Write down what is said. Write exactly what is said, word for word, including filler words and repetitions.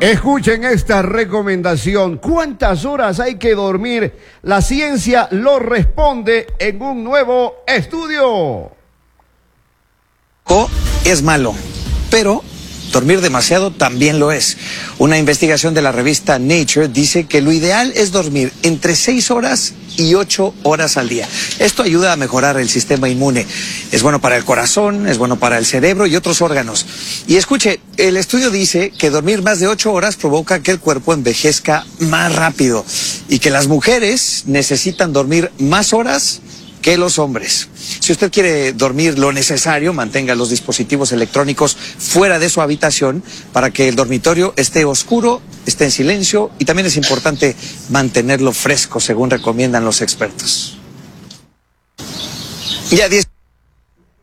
Escuchen esta recomendación. ¿Cuántas horas hay que dormir? La ciencia lo responde en un nuevo estudio. O es malo, pero dormir demasiado también lo es. Una investigación de la revista Nature dice que lo ideal es dormir entre seis horas y ocho horas al día. Esto ayuda a mejorar el sistema inmune. Es bueno para el corazón, es bueno para el cerebro y otros órganos. Y escuche, el estudio dice que dormir más de ocho horas provoca que el cuerpo envejezca más rápido y que las mujeres necesitan dormir más horas que los hombres. Si usted quiere dormir lo necesario, mantenga los dispositivos electrónicos fuera de su habitación para que el dormitorio esté oscuro, esté en silencio, y también es importante mantenerlo fresco, según recomiendan los expertos. Ya diez